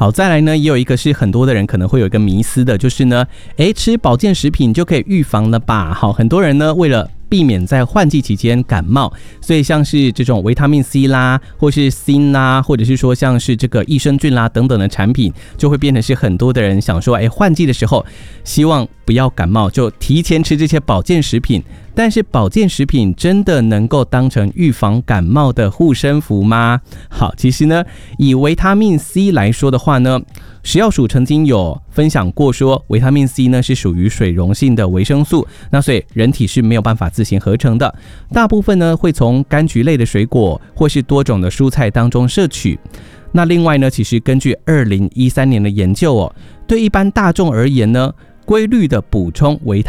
好，再来呢，也有一个是很多的人可能会有一个迷思的，就是呢，吃保健食品就可以预防了吧？好，很多人呢为了避免在换季期间感冒，所以像是这种维他命 C 啦，或是锌啦，或者是说像是这个益生菌啦等等的产品，就会变成是很多的人想说，换季的时候希望不要感冒，就提前吃这些保健食品。但是保健食品真的能够当成预防感冒的护身符吗？好，其实呢，以维他命 C 来说的话呢，食药署曾经有分享过说，维他命 C 呢是属于水溶性的维生素，那所以人体是没有办法自行合成的，大部分呢会从柑橘类的水果或是多种的蔬菜当中摄取。那另外呢，其实根据2013年的研究对一般大众而言呢，规律的补充维